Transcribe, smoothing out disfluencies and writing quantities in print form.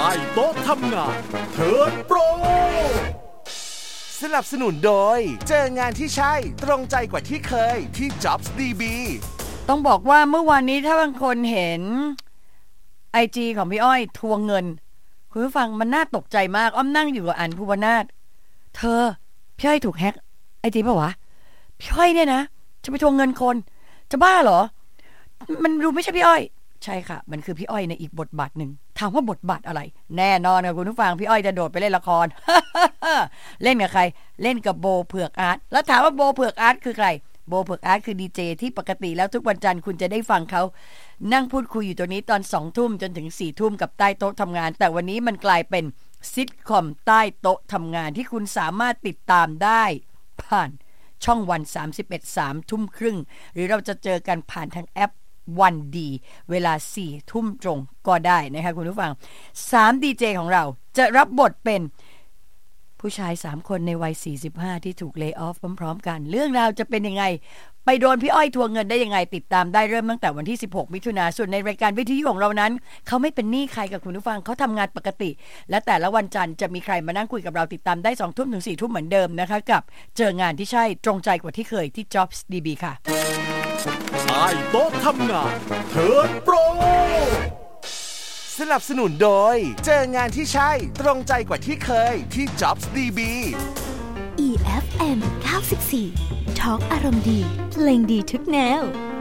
ต้โต๊ะทำงานเทิร์นโปรสนับสนุนโดยเจองานที่ใช่ตรงใจกว่าที่เคยที่ Jobs DB ต้องบอกว่าเมื่อวานนี้ถ้าบางคนเห็น IG ของพี่อ้อยทวงเงินคุณผู้ฟังมันน่าตกใจมากอ้อมนั่งอยู่กับอันภูวนาถเธอพี่อ้อยถูกแฮ็ก IG ป่ะวะพี่อ้อยเนี่ยนะจะไปทวงเงินคนจะบ้าเหรอมันดูไม่ใช่พี่อ้อยใช่ค่ะมันคือพี่อ้อยในอีกบทบาทหนึ่งถามว่าบทบาทอะไรแน่นอนค่ะคุณผู้ฟังพี่อ้อยจะโดดไปเล่นละคร เล่นกับใครเล่นกับโบเผือกอาร์ตแล้วถามว่าโบเผือกอาร์ตคือใครโบเผือกอาร์ตคือดีเจที่ปกติแล้วทุกวันจันทร์คุณจะได้ฟังเขานั่งพูดคุยอยู่ตัวนี้ตอน 20:00 นจนถึง 4:00 นกับใต้โต๊ะทำงานแต่วันนี้มันกลายเป็นซิทคอมใต้โต๊ะทำงานที่คุณสามารถติดตามได้ผ่านช่องวัน 31 3:30 นหรือเราจะเจอกันผ่านทางแอปวันดีเวลา 4:00 นตรงก็ได้นะคะคุณผู้ฟัง3ดีเจของเราจะรับบทเป็นผู้ชาย3คนในวัย45ที่ถูกเลย์ออฟพร้อมๆกันเรื่องราวจะเป็นยังไงไปโดนพี่อ้อยทวงเงินได้ยังไงติดตามได้เริ่มตั้งแต่วันที่16มิถุนายนส่วนในรายการวิทยุของเรานั้นเขาไม่เป็นหนี้ใครกับคุณผู้ฟังเขาทำงานปกติและแต่ละวันจันทร์จะมีใครมานั่งคุยกับเราติดตามได้ 20:00 นถึง 4:00 นเหมือนเดิมนะคะกับเจองานที่ใช่ตรงใจกว่าที่เคยที่ Jobs DB ค่ะใต้โต๊ะทำงานเทิร์นโปรสนับสนุนโดยเจองานที่ใช่ตรงใจกว่าที่เคยที่ Jobs DB EFM 94 Talk อารมณ์ดีเพลงดีทุกแนว